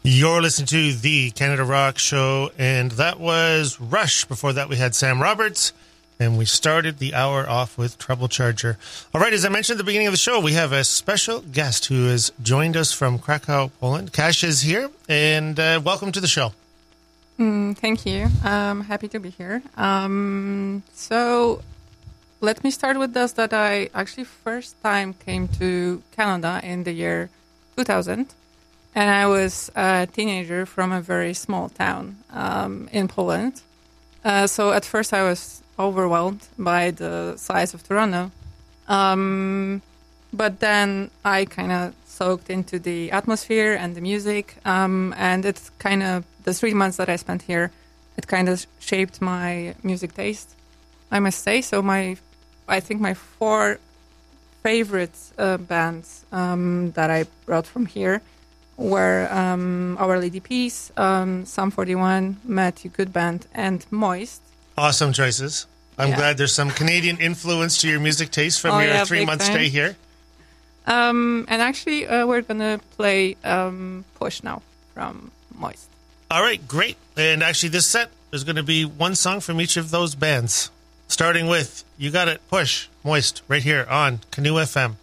You're listening to the Canada Rock Show, and that was Rush. Before that, we had Sam Roberts, and we started the hour off with Trouble Charger. All right, as I mentioned at the beginning of the show, we have a special guest who has joined us from Krakow, Poland. Kasia is here, and welcome to the show. Thank you. I'm happy to be here. So let me start with this, that I actually first time came to Canada in the year 2000. And I was a teenager from a very small town in Poland. So at first I was overwhelmed by the size of Toronto. But then I kind of soaked into the atmosphere and the music. And it's kind of, the 3 months that I spent here, it kind of shaped my music taste, I must say. So I think my 4 favorite bands that I brought from here were Our Lady Peace, Sum 41, Matthew Good Band, and Moist. Awesome choices. I'm glad there's some Canadian influence to your music taste from your 3-month stay here. And actually, we're going to play Push now from Moist. All right, great. And actually, this set is going to be one song from each of those bands, starting with You Got It, Push, Moist, right here on Canoe FM.